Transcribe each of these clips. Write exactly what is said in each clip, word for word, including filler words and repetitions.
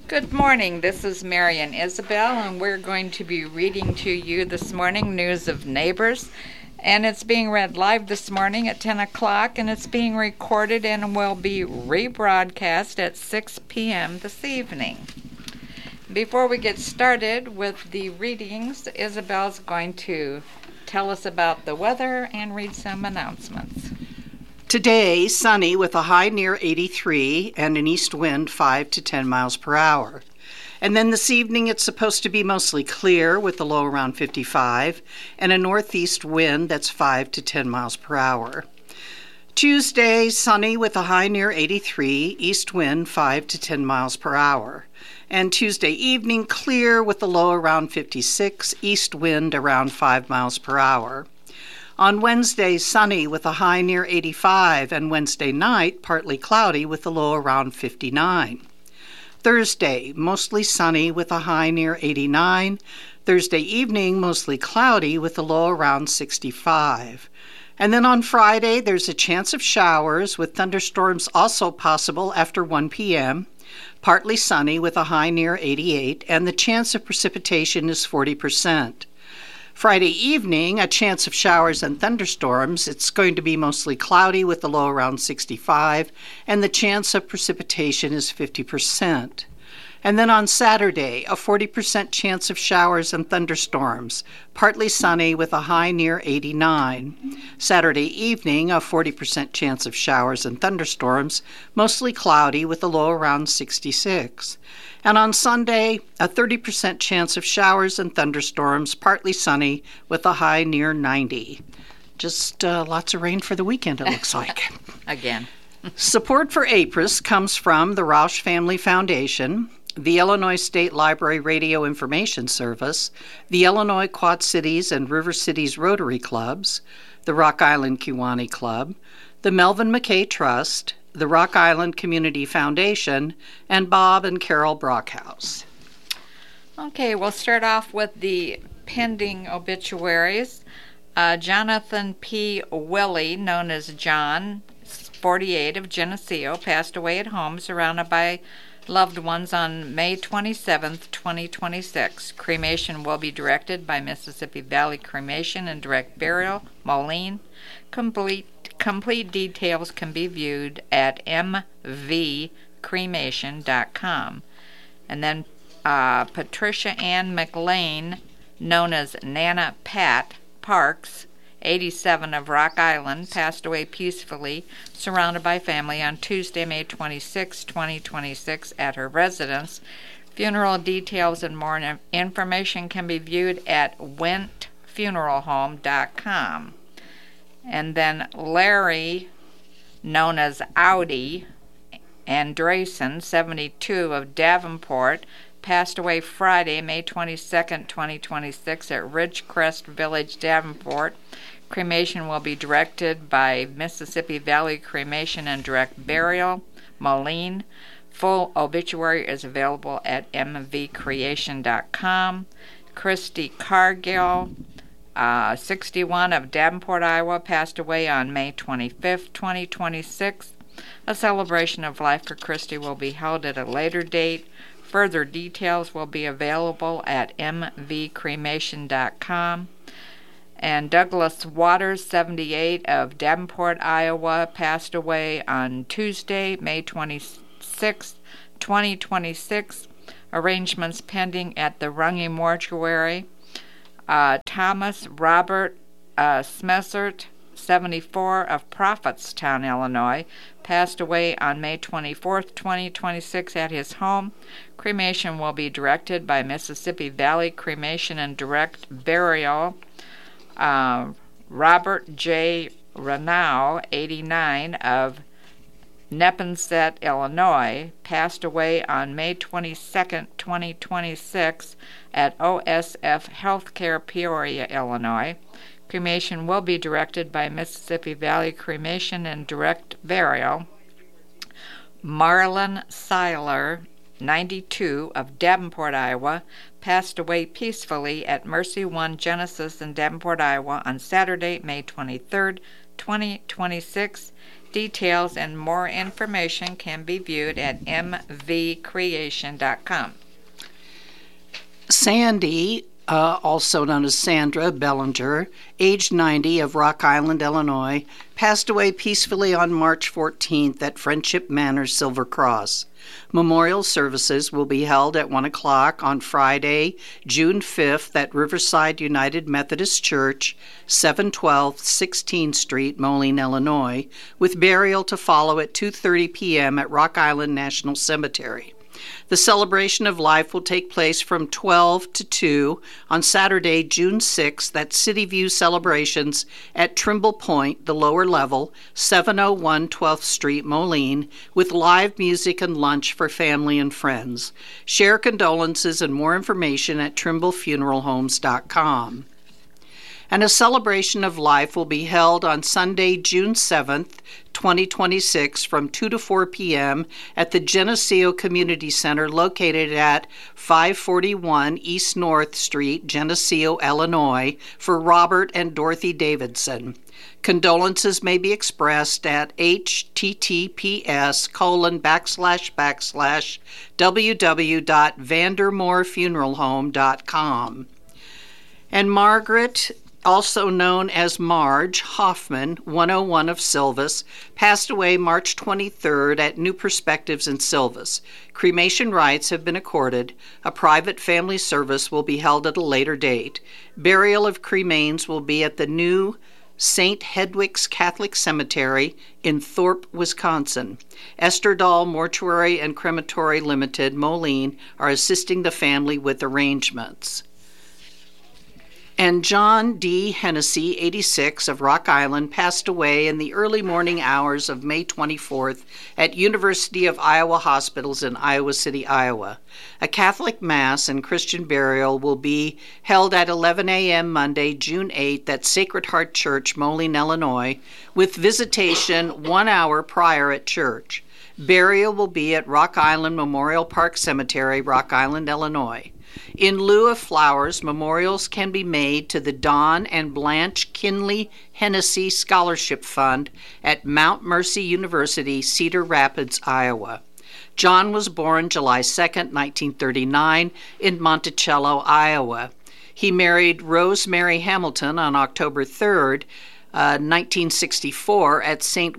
Good morning. This is Marian Isabel, and we're going to be reading to you this morning News of Neighbors. And it's being read live this morning at ten o'clock, and it's being recorded and will be rebroadcast at six p.m. this evening. Before we get started with the readings, Isabel's going to tell us about the weather and read some announcements. Today, sunny with a high near eighty-three and an east wind five to ten miles per hour. And then this evening, it's supposed to be mostly clear with a low around fifty-five and a northeast wind that's five to ten miles per hour. Tuesday, sunny with a high near eighty-three, east wind five to ten miles per hour. And Tuesday evening, clear with a low around fifty-six, east wind around five miles per hour. On Wednesday, sunny with a high near eighty-five, and Wednesday night, partly cloudy with a low around fifty-nine. Thursday, mostly sunny with a high near eighty-nine. Thursday evening, mostly cloudy with a low around sixty-five. And then on Friday, there's a chance of showers with thunderstorms also possible after one p.m. Partly sunny with a high near eighty-eight, and the chance of precipitation is forty percent. Friday evening, a chance of showers and thunderstorms. It's going to be mostly cloudy with a low around sixty-five, and the chance of precipitation is fifty percent. And then on Saturday, a forty percent chance of showers and thunderstorms, partly sunny with a high near eighty-nine. Saturday evening, a forty percent chance of showers and thunderstorms, mostly cloudy with a low around sixty-six. And on Sunday, a thirty percent chance of showers and thunderstorms, partly sunny with a high near ninety. Just uh, lots of rain for the weekend, it looks like. Again. Support for A P R I S comes from the Roush Family Foundation, the Illinois State Library Radio Information Service, the Illinois Quad Cities and River Cities Rotary Clubs, the Rock Island Kiwanee Club, the Melvin McKay Trust, the Rock Island Community Foundation, and Bob and Carol Brockhouse. Okay, we'll start off with the pending obituaries. Uh, Jonathan P. Willie, known as John, forty-eight, of Geneseo, passed away at home surrounded by loved ones on May twenty-seventh, twenty twenty-six. Cremation will be directed by Mississippi Valley Cremation and Direct Burial, Moline. Complete Complete details can be viewed at m v cremation dot com. And then uh, Patricia Ann McLean, known as Nana Pat Parks, eighty-seven, of Rock Island, passed away peacefully, surrounded by family, on Tuesday, May twenty-sixth, twenty twenty-six, at her residence. Funeral details and more information can be viewed at went funeral home dot com. And then Larry, known as Audi Andresen, seventy-two, of Davenport, passed away Friday, May twenty-second, twenty twenty-six, at Ridgecrest Village, Davenport. Cremation will be directed by Mississippi Valley Cremation and Direct Burial, Moline. Full obituary is available at m v creation dot com. Christy Cargill, Uh, sixty-one, of Davenport, Iowa, passed away on May twenty-fifth, twenty twenty-six. A celebration of life for Christy will be held at a later date. Further details will be available at m v cremation dot com. And Douglas Waters, seventy-eight, of Davenport, Iowa, passed away on Tuesday, May twenty-sixth, twenty twenty-six. Arrangements pending at the Runge Mortuary. Uh, Thomas Robert uh, Smessert, seventy-four, of Prophetstown, Illinois, passed away on May twenty-fourth, twenty twenty-six, at his home. Cremation will be directed by Mississippi Valley Cremation and Direct Burial. Uh, Robert J. Renau, eighty-nine, of Neponset, Illinois, passed away on May twenty-second, twenty twenty-six, at O S F Healthcare, Peoria, Illinois. Cremation will be directed by Mississippi Valley Cremation and Direct Burial. Marlon Seiler, ninety-two, of Davenport, Iowa, passed away peacefully at Mercy One Genesis in Davenport, Iowa, on Saturday, May twenty-third, twenty twenty-six. Details and more information can be viewed at m v creation dot com. Sandy, uh, also known as Sandra Bellinger, age ninety, of Rock Island, Illinois, passed away peacefully on March fourteenth at Friendship Manor, Silver Cross. Memorial services will be held at one o'clock on Friday, June fifth at Riverside United Methodist Church, seven twelve sixteenth Street, Moline, Illinois, with burial to follow at two thirty p.m. at Rock Island National Cemetery. The celebration of life will take place from twelve to two on Saturday, June sixth at City View Celebrations at Trimble Point, the lower level, seven oh one twelfth Street, Moline, with live music and lunch for family and friends. Share condolences and more information at trimble funeral homes dot com. And a celebration of life will be held on Sunday, June seventh, twenty twenty-six, from two to four p.m. at the Geneseo Community Center located at five forty-one East North Street, Geneseo, Illinois, for Robert and Dorothy Davidson. Condolences may be expressed at https colon backslash backslash www dot vandermoor funeral home dot com. And Margaret, also known as Marge Hoffman, one oh one of Silvis, passed away March twenty-third at New Perspectives in Silvis. Cremation rights have been accorded. A private family service will be held at a later date. Burial of cremains will be at the new Saint Hedwig's Catholic Cemetery in Thorpe, Wisconsin. Esther Dahl Mortuary and Crematory Limited, Moline, are assisting the family with arrangements. And John D. Hennessy, eighty-six, of Rock Island, passed away in the early morning hours of May twenty-fourth at University of Iowa Hospitals in Iowa City, Iowa. A Catholic Mass and Christian burial will be held at eleven a.m. Monday, June eighth at Sacred Heart Church, Moline, Illinois, with visitation one hour prior at church. Burial will be at Rock Island Memorial Park Cemetery, Rock Island, Illinois. In lieu of flowers, memorials can be made to the Don and Blanche Kinley Hennessy Scholarship Fund at Mount Mercy University, Cedar Rapids, Iowa. John was born July second, nineteen thirty-nine, in Monticello, Iowa. He married Rosemary Hamilton on October third, uh, nineteen sixty-four, at Saint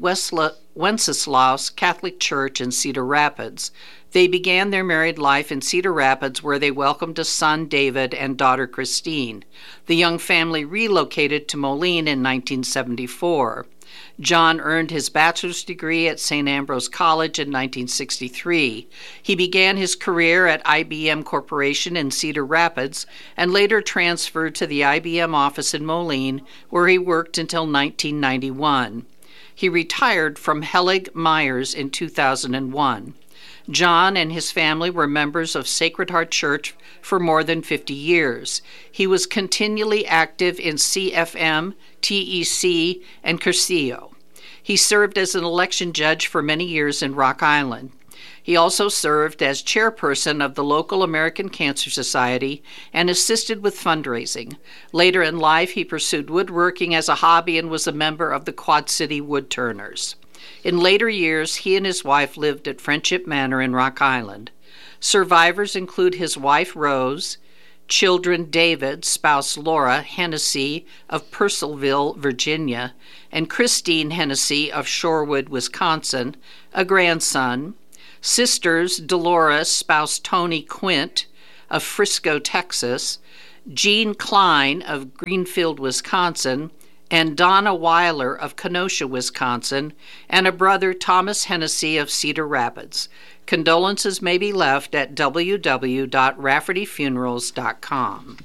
Wenceslaus Catholic Church in Cedar Rapids. They began their married life in Cedar Rapids, where they welcomed a son, David, and daughter, Christine. The young family relocated to Moline in nineteen seventy-four. John earned his bachelor's degree at Saint Ambrose College in nineteen sixty-three. He began his career at I B M Corporation in Cedar Rapids and later transferred to the I B M office in Moline, where he worked until nineteen ninety-one. He retired from Helig Myers in two thousand one. John and his family were members of Sacred Heart Church for more than fifty years. He was continually active in C F M, T E C, and Curcio. He served as an election judge for many years in Rock Island. He also served as chairperson of the local American Cancer Society and assisted with fundraising. Later in life, he pursued woodworking as a hobby and was a member of the Quad City Woodturners. In later years, he and his wife lived at Friendship Manor in Rock Island. Survivors include his wife, Rose, children David, spouse Laura Hennessy of Purcellville, Virginia, and Christine Hennessy of Shorewood, Wisconsin, a grandson, sisters Dolores, spouse Tony Quint of Frisco, Texas, Jean Klein of Greenfield, Wisconsin, and Donna Weiler of Kenosha, Wisconsin, and a brother, Thomas Hennessy of Cedar Rapids. Condolences may be left at w w w dot rafferty funerals dot com.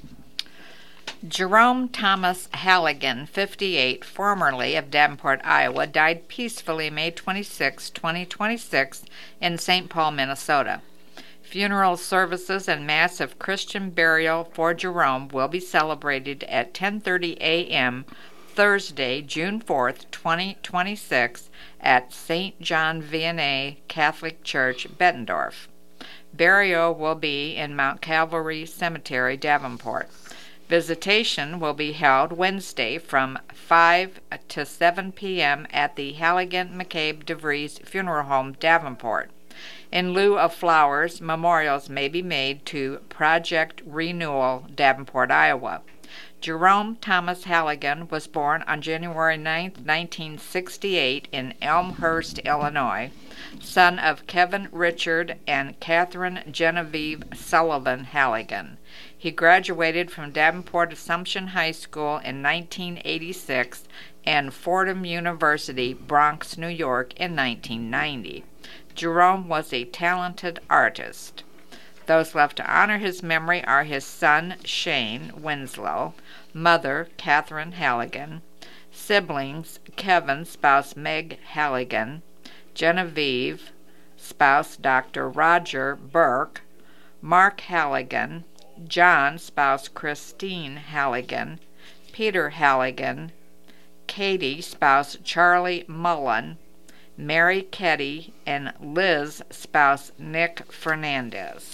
Jerome Thomas Halligan, fifty-eight, formerly of Davenport, Iowa, died peacefully May twenty-sixth, twenty twenty-six, in Saint Paul, Minnesota. Funeral services and mass of Christian burial for Jerome will be celebrated at ten thirty a.m. Thursday, June fourth, twenty twenty-six, at Saint John Vianney Catholic Church, Bettendorf. Burial will be in Mount Calvary Cemetery, Davenport. Visitation will be held Wednesday from five to seven p.m. at the Halligan McCabe DeVries Funeral Home, Davenport. In lieu of flowers, memorials may be made to Project Renewal, Davenport, Iowa. Jerome Thomas Halligan was born on January ninth, nineteen sixty-eight in Elmhurst, Illinois, son of Kevin Richard and Catherine Genevieve Sullivan Halligan. He graduated from Davenport Assumption High School in nineteen eighty-six and Fordham University, Bronx, New York in nineteen ninety. Jerome was a talented artist. Those left to honor his memory are his son, Shane Winslow, mother, Catherine Halligan, siblings, Kevin, spouse Meg Halligan, Genevieve, spouse Doctor Roger Burke, Mark Halligan, John, spouse Christine Halligan, Peter Halligan, Katie, spouse Charlie Mullen, Mary Ketty, and Liz, spouse Nick Fernandez.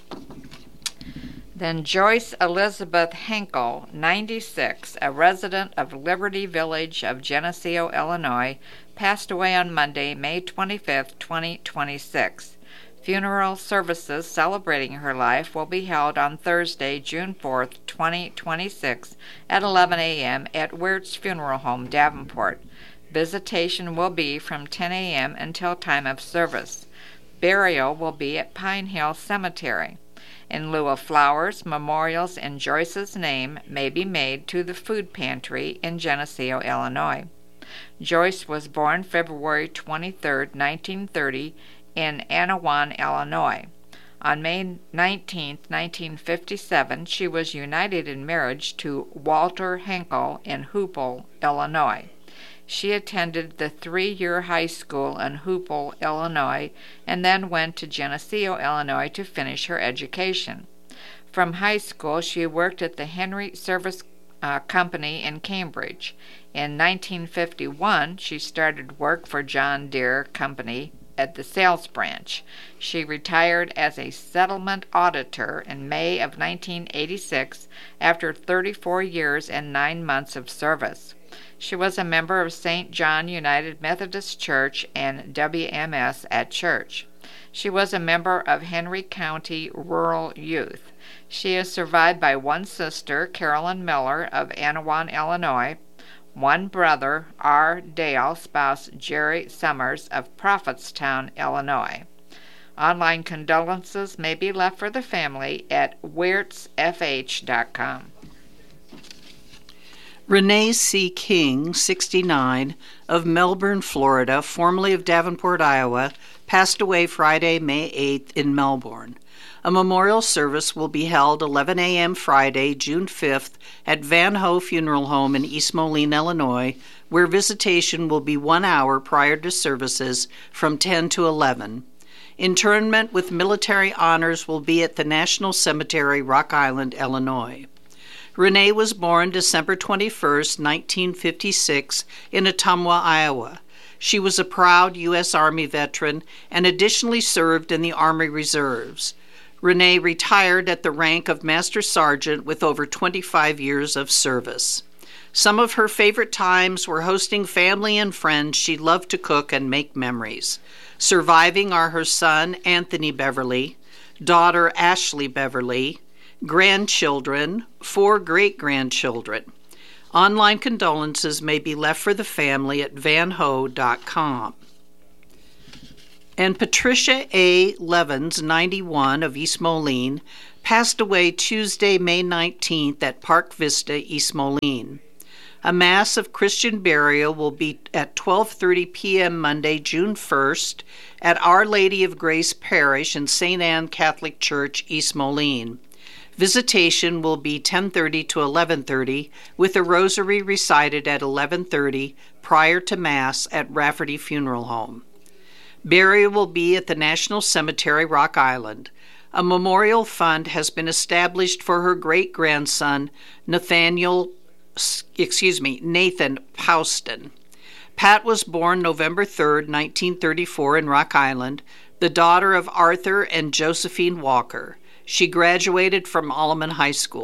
Then Joyce Elizabeth Henkel, ninety-six, a resident of Liberty Village of Geneseo, Illinois, passed away on Monday, May twenty-fifth, twenty twenty-six. Funeral services celebrating her life will be held on Thursday, June fourth, twenty twenty-six at eleven a.m. at Wirtz Funeral Home, Davenport. Visitation will be from ten a.m. until time of service. Burial will be at Pine Hill Cemetery. In lieu of flowers, memorials in Joyce's name may be made to the food pantry in Geneseo, Illinois. Joyce was born February twenty-third, nineteen thirty, in Anawan, Illinois. On May nineteenth, nineteen fifty-seven, she was united in marriage to Walter Henkel in Hoople, Illinois. She attended the three-year high school in Hoople, Illinois, and then went to Geneseo, Illinois to finish her education. From high school, she worked at the Henry Service uh, Company in Cambridge. In nineteen fifty-one, she started work for John Deere Company at the sales branch. She retired as a settlement auditor in May of nineteen eighty-six after thirty-four years and nine months of service. She was a member of Saint John United Methodist Church and W M S at church. She was a member of Henry County Rural Youth. She is survived by one sister, Carolyn Miller of Anawan, Illinois, one brother, R. Dale, spouse Jerry Summers of Prophetstown, Illinois. Online condolences may be left for the family at wirtz f h dot com. Renee C. King, sixty-nine, of Melbourne, Florida, formerly of Davenport, Iowa, passed away Friday, May eighth in Melbourne. A memorial service will be held eleven a.m. Friday, June fifth, at Van Ho Funeral Home in East Moline, Illinois, where visitation will be one hour prior to services from ten to eleven. Interment with military honors will be at the National Cemetery, Rock Island, Illinois. Renee was born December twenty-first, nineteen fifty-six, in Ottumwa, Iowa. She was a proud U S Army veteran and additionally served in the Army Reserves. Renee retired at the rank of Master Sergeant with over twenty-five years of service. Some of her favorite times were hosting family and friends. She loved to cook and make memories. Surviving are her son, Anthony Beverly, daughter, Ashley Beverly, grandchildren, four great-grandchildren. Online condolences may be left for the family at van ho dot com. And Patricia A. Levens, ninety-one, of East Moline, passed away Tuesday, May nineteenth at Park Vista, East Moline. A Mass of Christian burial will be at twelve thirty p.m. Monday, June first, at Our Lady of Grace Parish in Saint Anne Catholic Church, East Moline. Visitation will be ten thirty to eleven thirty, with a rosary recited at eleven thirty prior to Mass at Rafferty Funeral Home. Burial will be at the National Cemetery, Rock Island. A memorial fund has been established for her great-grandson, Nathaniel, excuse me, Nathan Pouston. Pat was born November third, nineteen thirty-four in Rock Island, the daughter of Arthur and Josephine Walker. She graduated from Alleman High School.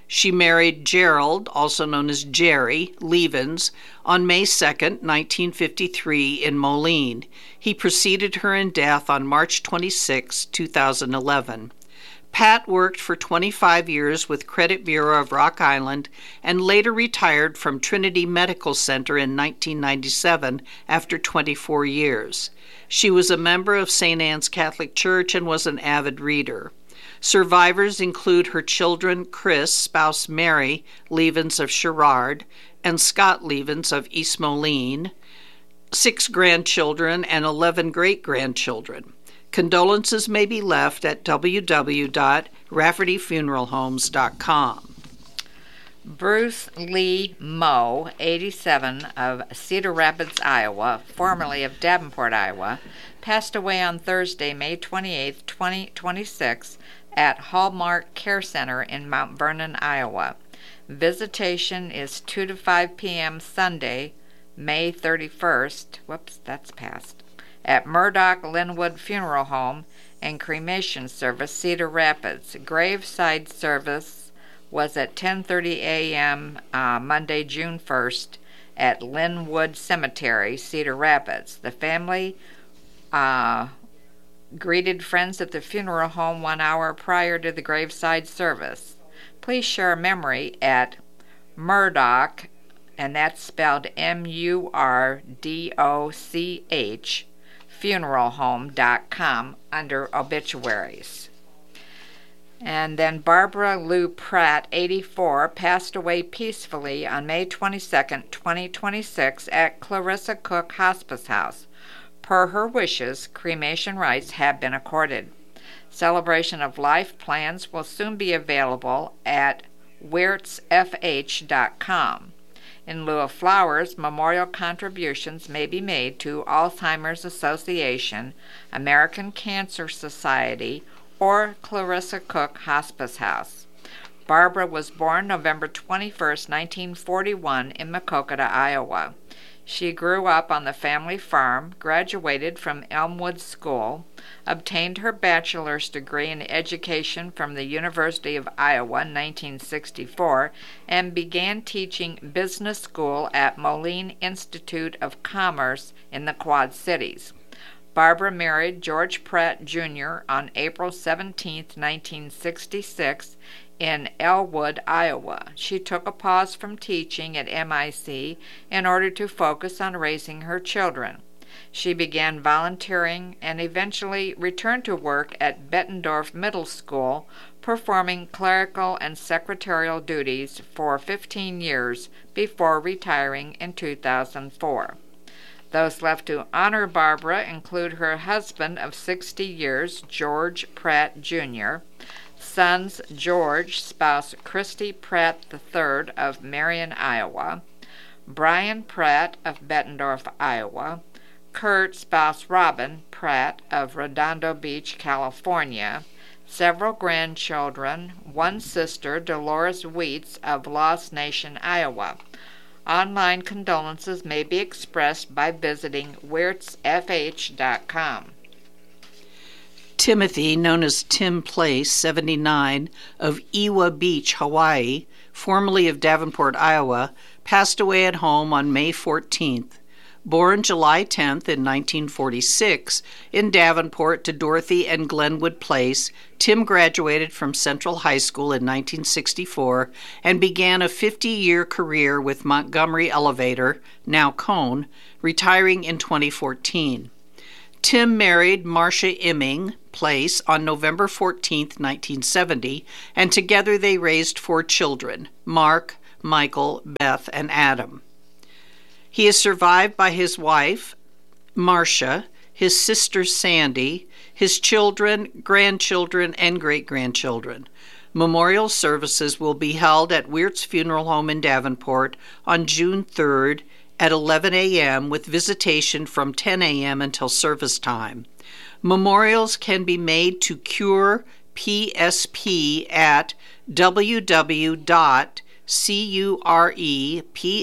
She married Gerald, also known as Jerry, Levens, on May second, nineteen fifty-three in Moline. He preceded her in death on March twenty-sixth, two thousand eleven. Pat worked for twenty-five years with Credit Bureau of Rock Island and later retired from Trinity Medical Center in nineteen ninety-seven after twenty-four years. She was a member of Saint Anne's Catholic Church and was an avid reader. Survivors include her children Chris, spouse Mary Levens of Sherrard, and Scott Levens of East Moline, six grandchildren, and eleven great-grandchildren. Condolences may be left at w w w dot rafferty funeral homes dot com. Bruce Lee Moe, eighty-seven, of Cedar Rapids, Iowa, formerly of Davenport, Iowa, passed away on Thursday, May twenty-eighth, twenty twenty-six, at Hallmark Care Center in Mount Vernon, Iowa. Visitation is two to five p.m. Sunday, May thirty-first, whoops, that's past, at Murdoch Linwood Funeral Home and Cremation Service, Cedar Rapids. Graveside service was at ten thirty a.m. Uh, Monday, June first, at Linwood Cemetery, Cedar Rapids. The family uh, greeted friends at the funeral home one hour prior to the graveside service. Please share a memory at Murdoch, and that's spelled M U R D O C H, funeral home dot com, under obituaries. And then Barbara Lou Pratt, eighty-four, passed away peacefully on May twenty-second, twenty twenty-six at Clarissa Cook Hospice House. Per her wishes, cremation rights have been accorded. Celebration of life plans will soon be available at wirtz f h dot com. In lieu of flowers, memorial contributions may be made to Alzheimer's Association, American Cancer Society, or Clarissa Cook Hospice House. Barbara was born November twenty-first, nineteen forty-one in Maquoketa, Iowa. She grew up on the family farm, graduated from Elmwood School, obtained her bachelor's degree in education from the University of Iowa in nineteen sixty-four, and began teaching business school at Moline Institute of Commerce in the Quad Cities. Barbara married George Pratt, Junior on April seventeenth, nineteen sixty-six, in Elwood, Iowa. She took a pause from teaching at M I C in order to focus on raising her children. She began volunteering and eventually returned to work at Bettendorf Middle School, performing clerical and secretarial duties for fifteen years before retiring in two thousand four. Those left to honor Barbara include her husband of sixty years, George Pratt, Junior, sons George, spouse Christy Pratt the third of Marion, Iowa, Brian Pratt of Bettendorf, Iowa, Kurt, spouse Robin Pratt of Redondo Beach, California, several grandchildren, one sister, Dolores Wheats of Lost Nation, Iowa. Online condolences may be expressed by visiting wirtz f h dot com. Timothy, known as Tim Place, seventy-nine, of Ewa Beach, Hawaii, formerly of Davenport, Iowa, passed away at home on May fourteenth. Born July tenth in nineteen forty-six in Davenport to Dorothy and Glenwood Place, Tim graduated from Central High School in nineteen sixty-four and began a fifty-year career with Montgomery Elevator, now Cone, retiring in twenty fourteen. Tim married Marcia Imming Place on November fourteenth, nineteen seventy, and together they raised four children, Mark, Michael, Beth, and Adam. He is survived by his wife, Marcia, his sister, Sandy, his children, grandchildren, and great-grandchildren. Memorial services will be held at Wirtz Funeral Home in Davenport on June third at eleven a.m. with visitation from ten a.m. until service time. Memorials can be made to Cure P S P at w w w dot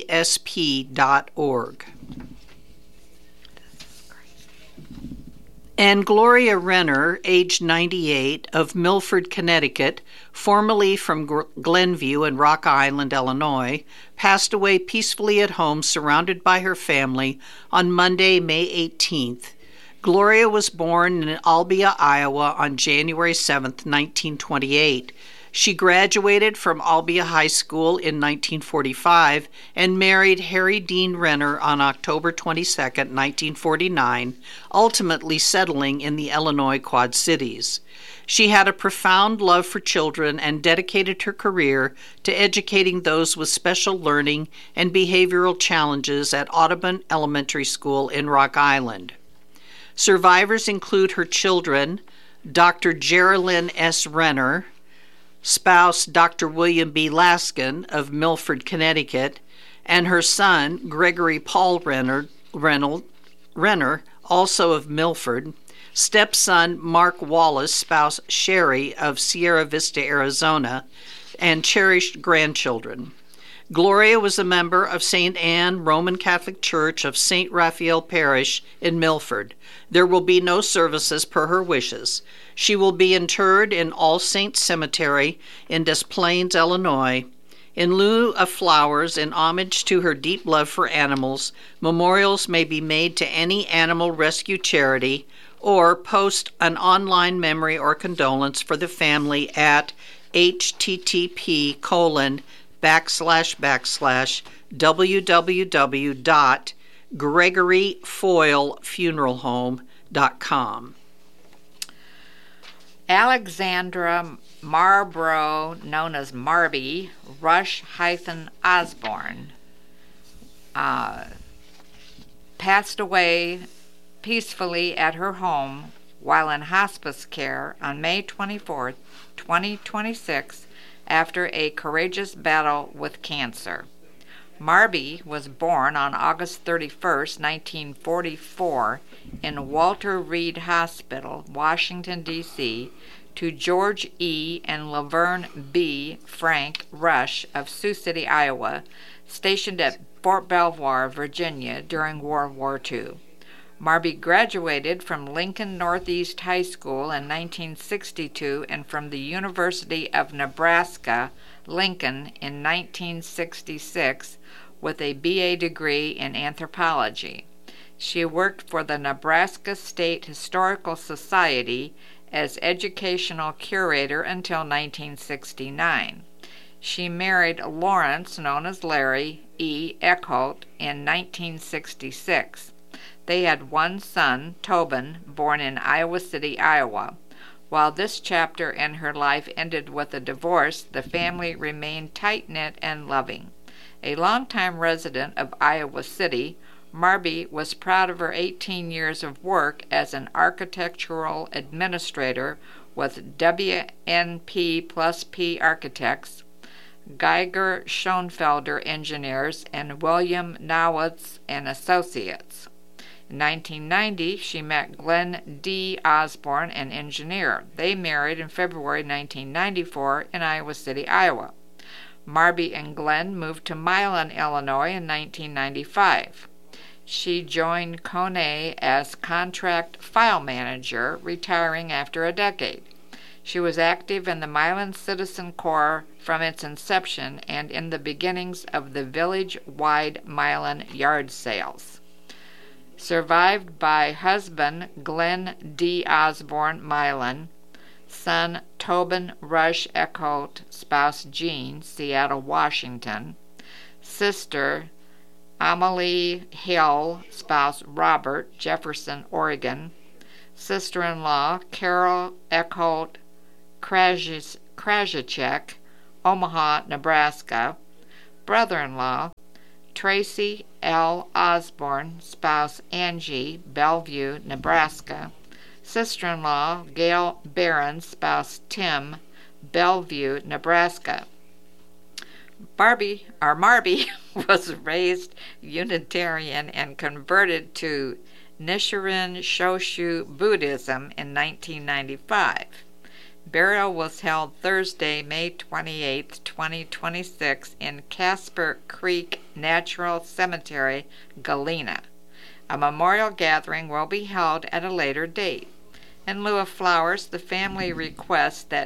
curepsp dot org. And Gloria Renner, age ninety-eight, of Milford, Connecticut, formerly from Glenview and Rock Island, Illinois, passed away peacefully at home surrounded by her family on Monday, May eighteenth. Gloria was born in Albia, Iowa on January seventh, nineteen twenty-eight. She graduated from Albia High School in nineteen forty-five and married Harry Dean Renner on October twenty-second, nineteen forty-nine, ultimately settling in the Illinois Quad Cities. She had a profound love for children and dedicated her career to educating those with special learning and behavioral challenges at Audubon Elementary School in Rock Island. Survivors include her children, Doctor Geraldine S. Renner, spouse Doctor William B. Laskin of Milford, Connecticut, and her son Gregory Paul Renner, Renner, Renner also of Milford, stepson Mark Wallace, spouse Sherry of Sierra Vista, Arizona, and cherished grandchildren. Gloria was a member of Saint Anne Roman Catholic Church of Saint Raphael Parish in Milford. There will be no services per her wishes. She will be interred in All Saints Cemetery in Des Plaines, Illinois. In lieu of flowers, in homage to her deep love for animals, memorials may be made to any animal rescue charity or post an online memory or condolence for the family at http colon backslash backslash www dot gregory foyle funeral home dot com. Alexandra Marborough, known as Marby Rush-Osborne, uh, passed away peacefully at her home while in hospice care on May twenty-fourth, twenty twenty-six, after a courageous battle with cancer. Marby was born on August thirty-first, nineteen forty-four, in Walter Reed Hospital, Washington, D C, to George E. and Laverne B. Frank Rush of Sioux City, Iowa, stationed at Fort Belvoir, Virginia, during World War Two. Marby graduated from Lincoln Northeast High School in nineteen sixty-two and from the University of Nebraska, Lincoln, in nineteen sixty-six with a B A degree in anthropology. She worked for the Nebraska State Historical Society as educational curator until nineteen sixty-nine. She married Lawrence, known as Larry E. Eckholt, in nineteen sixty-six. They had one son, Tobin, born in Iowa City, Iowa. While this chapter in her life ended with a divorce, the family remained tight-knit and loving. A longtime resident of Iowa City, Marby was proud of her eighteen years of work as an architectural administrator with W N P plus P Architects, Geiger Schoenfelder Engineers, and William Nowitz and Associates. In nineteen ninety, she met Glenn D. Osborne, an engineer. They married in February nineteen ninety-four in Iowa City, Iowa. Marby and Glenn moved to Milan, Illinois in nineteen ninety-five. She joined Kone as contract file manager, retiring after a decade. She was active in the Milan Citizen Corps from its inception and in the beginnings of the village-wide Milan yard sales. Survived by husband Glenn D. Osborne Milan, son Tobin Rush Eckholt, spouse Jean, Seattle, Washington, sister Amelie Hill, spouse Robert, Jefferson, Oregon, sister-in-law Carol Eckholt Krajicek, Omaha, Nebraska, brother-in-law Tracy L. Osborne, spouse Angie, Bellevue, Nebraska, sister-in-law Gail Barron, spouse Tim, Bellevue, Nebraska. Barbie, or Marby, was raised Unitarian and converted to Nichiren Shoshu Buddhism in nineteen ninety-five. Burial was held Thursday, May twenty-eighth, twenty twenty-six in Casper Creek Natural Cemetery, Galena. A memorial gathering will be held at a later date. In lieu of flowers, the family requests that